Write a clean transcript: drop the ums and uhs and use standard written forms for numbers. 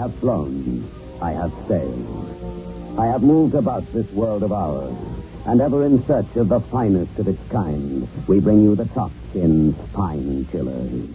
have flown. I have sailed. I have moved about this world of ours, and ever in search of the finest of its kind, we bring you the top in Spine Chillers.